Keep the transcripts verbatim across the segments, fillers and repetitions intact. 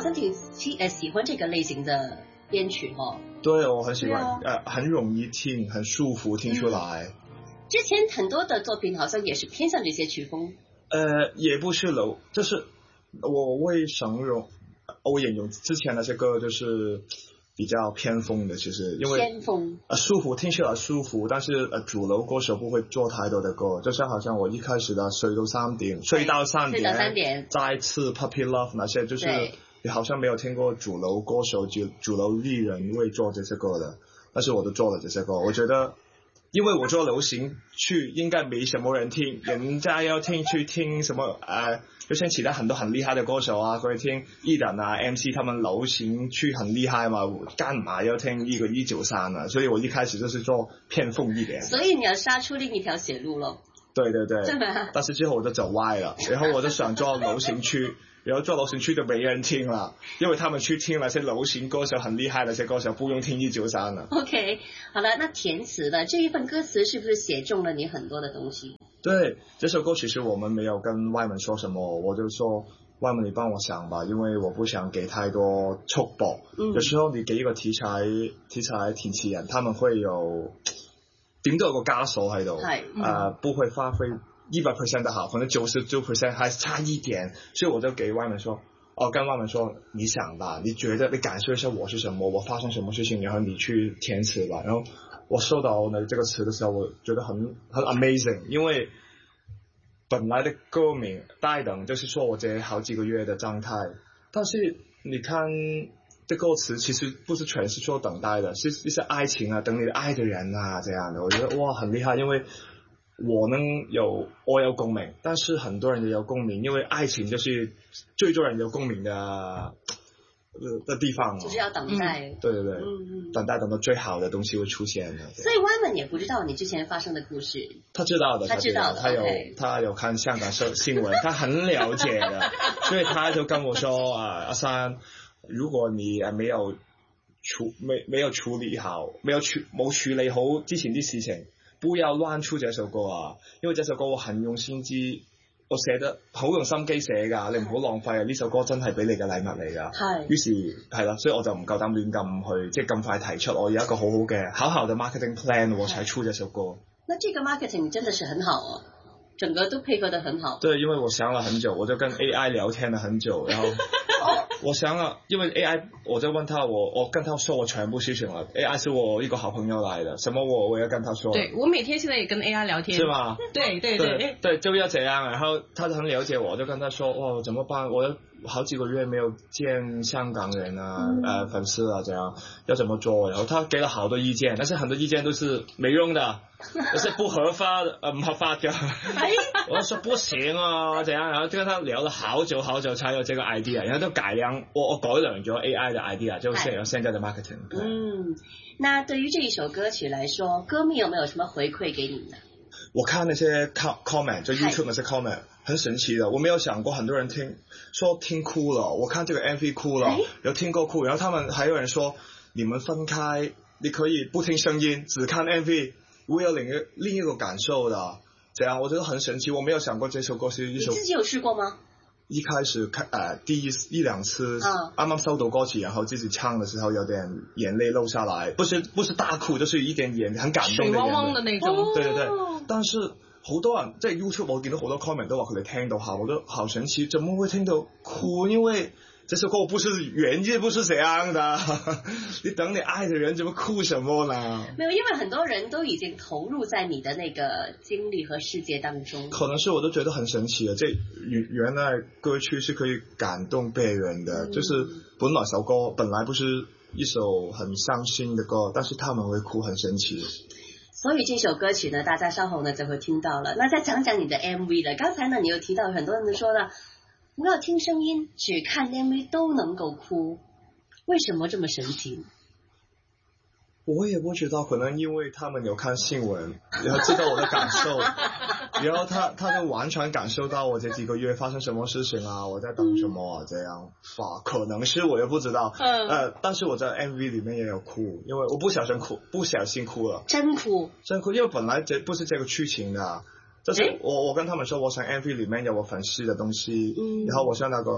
像挺喜呃喜欢这个类型的编曲哦。 对，我很喜欢， 啊、 呃，很容易听，很舒服，听出来。嗯、 之前很多的作品好像也是偏向这些曲风。 呃，也不是楼，就是我会形容，我形容之前那些歌就是比较偏锋的，其实因为偏锋， 呃舒服，听起来舒服，但是呃主流歌手不会做太多的歌，就像好像我一开始的睡到三点，睡到三点， 睡到三点， 再次 Puppy Love 那些就是你好像没有听过主流歌手主主流艺人会做这些歌的，但是我都做了这些歌，我觉得。因为我做流行去应该没什么人听，人家要听去听什么呃，就像其他很多很厉害的歌手啊，可以听艺人啊 M C 他们流行去很厉害嘛，干嘛要听一個一九三啊？所以我一開始就是做偏鋒一點。 所以你要殺出另一條血路咯。 對對對。但是之後我就走歪了，然後我就想做流行區。然後做流行區就沒人聽了，因為他們去聽那些流行歌手很厲害的那些歌手，不用聽一九三了。 OK， 好了，那填詞的這一份歌詞是不是寫中了你很多的東西？ 對，這首歌其實我們沒有跟外文說什麼，我就說外文你幫我想吧，因為我不想給太多束縛。嗯。有時候你給一個題材題材填詞人，他們會有點都有個枷鎖喺度，係、嗯呃，不會發揮。一百 percent 的好，可能九十九 percent 還差一點，所以我就給外面說，哦，跟外面說，你想吧，你覺得你感受一下我是什麼，我發生什麼事情，然後你去填詞吧。然後我收到呢這個詞的時候，我覺得很很 amazing，因為本來的歌名待等就是說我這好幾個月的狀態，但是你看這歌詞其實不是全是說等待的，是一些愛情啊，等你愛的人啊這樣的，我覺得哇很厲害，因為。我能有我有共鳴，但是很多人也有共鳴，因為愛情就是最多人有共鳴的呃的地方， 就是要等待。 嗯、對對對，嗯、等待等到最好的東西會出現的。 所以 Wyman 也不知道你之前發生的故事。 他知道的， 他知道的， 他有、 okay. 他有看香港新新聞，他很了解的，所以他就跟我說啊，阿山，如果你誒沒有處沒沒有處理好，沒有處冇處理好之前啲事情。不要亂出這首歌啊！因為這首歌我很用心機，我寫得好用心機寫㗎，你唔好浪費啊！呢首歌真係俾你嘅禮物嚟㗎。係。於是係啦，所以我就唔夠膽亂咁去，即係咁快提出。我有一個好好嘅好好的 marketing plan，我才出這首歌。 那這個 marketing 真的是很好哦，整個都配合得很好。 對，因為我想了很久，我就跟 A I 聊天了很久，然後。我想了，因為 A I， 我就問他，我我跟他說我全部事情了。A I 是我一個好朋友來的，什麼我我要跟他說。 對，我每天現在也跟 A I 聊天。 是嗎？ 對對對對，對就要這樣。然後他就很了解我，就跟他說，哇，怎麼辦？我好幾個月沒有見香港人啊，嗯、呃粉絲啊，這樣要怎麼做？然後他給了好多意見，但是很多意見都是沒用的，都是不合法的，呃唔合法的。我說不行啊，這樣，然後就跟他聊了好久好久才有這個 idea，然後都改良。我我改良咗 A I 的 idea，就現有現在的 marketing。 嗯，那對於這一首歌曲來說，歌迷有沒有什麼回饋給你呢？ 我看那些 comment， 就 YouTube 那些 comment， 很神奇的。我沒有想過很多人聽說聽哭了，我看這個 M V 哭了，有聽過哭，然後他們還有人說你們分開，你可以不聽聲音，只看 M V， 會有另一另一個感受的。這樣我覺得很神奇，我沒有想過這首歌是一首。 你自己有試過嗎？ 一開始看呃第一一兩次啱啱收到歌詞，然後自己唱的時候有點眼淚漏下來，不是不是大哭，就是一點眼很感動的眼淚，水汪汪的那種。對對對，但是好多人即係 YouTube 我見到好多 comment 都話佢哋聽到下，我都好神奇，怎麼會聽到哭？因為這首歌我不是原意不是這樣的，你等你愛的人怎麼哭什麼呢？ 沒有，因為很多人都已經投入在你的那個經歷和世界當中。 可能是我都覺得很神奇啊！這原原來歌曲是可以感動別人的，嗯、就是本來首歌本來不是一首很傷心的歌，但是他們會哭，很神奇。 所以這首歌曲呢，大家稍後呢就會聽到了。那再講講你的 M V 了。剛才呢，你又提到很多人都說了。不要聽聲音，只看 M V 都能夠哭，為什麼這麼神奇？ 我也不知道，可能因為他們有看新聞，然後知道我的感受，然後他他就完全感受到我這幾個月發生什麼事情啊，我在等什麼啊，嗯、這樣吧，可能是我也不知道。嗯。呃，但是我在 M V 裡面也有哭，因為我不小心哭，不小心哭了。 真哭？ 真哭，因為本來這不是這個劇情的。就是我我跟他們說，我想 M V 裡面有我粉絲的東西，嗯、然後我想那個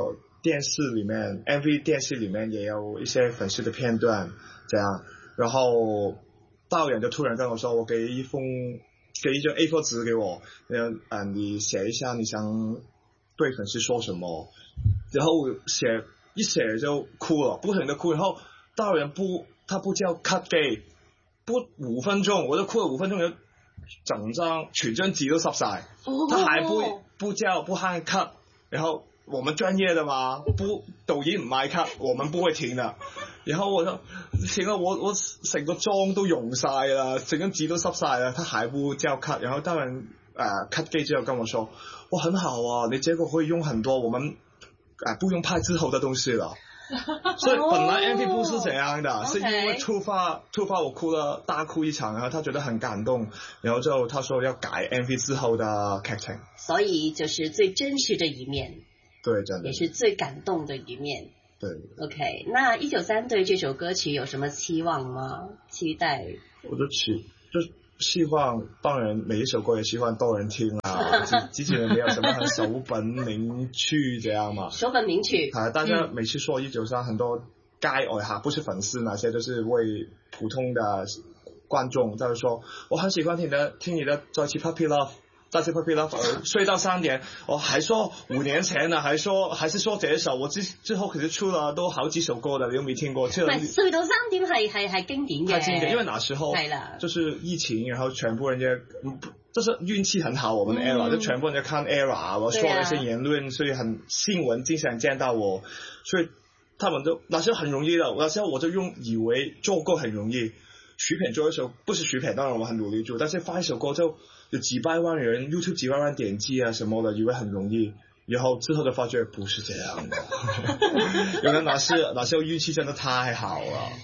电视里面 M V 电视里面也有一些粉丝的片段这样，然后导演就突然跟我说，我给一封给一张 A 四 纸给我，呃你写一下你想对粉丝说什么，然后我写一写就哭了，不停的哭，然后导演不他不叫 cut 给不五分钟，我就哭了五分钟，就整張全張紙都濕晒，他還不不叫不喊 cut， 然後我們專業的嘛，不導演唔嗌 cut， 我們不會停的。然後我就停了，我我成個妝都溶晒啦，整張紙都濕晒啦，他還不叫 cut， 然後當然誒 cut 機之後跟我說，哇很好啊，你這個可以用很多我們誒、呃、不用拍之後的東西了。所以本來 M V 不是這樣的， oh, 是因為突發突發我哭了大哭一場，然後他覺得很感動，然後就他說要改 M V 之後的劇情， 所以就是最真實的一面， 對，真的也是最感動的一面。 對 OK， 那一九三對這首歌曲有什麼期望嗎？期待？ 我就期就希望，當然每一首歌也希望多人聽啊。之前沒有什麼很首本名曲這樣嘛。 首本名曲。 啊，大家每次說一九三，很多街外客，不是粉絲那些，就是為普通的觀眾，就是說我很喜歡聽的，聽你的再次 Puppy Love。再次 Puppy Love 睡到三點，我還說五年前呢，還說還是說這一首，我之之後其實出了都好幾首歌的，你都沒聽過。唔係睡到三點係係係經典嘅， 係經典，因為那時候就是疫情，然後全部人家就是運氣很好，我們的 era、嗯、就全部人家看 era， 我說了一些言論，所以很新聞經常見到我，所以他們都那時候很容易的，那時候我就用以為做歌很容易，徐品做一首不是徐品，當然我們很努力做，但是發一首歌就有幾百萬人 YouTube 幾百萬點擊啊什麼的，以為很容易，然後之後就發覺不是這樣的，原來那是那時候運氣真的太好了。